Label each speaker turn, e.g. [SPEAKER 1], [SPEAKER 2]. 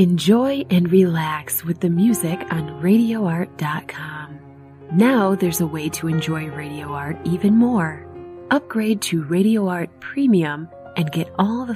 [SPEAKER 1] Enjoy and relax with the music on RadioArt.com. Now there's a way to enjoy Radio Art even more. Upgrade to Radio Art Premium and get all the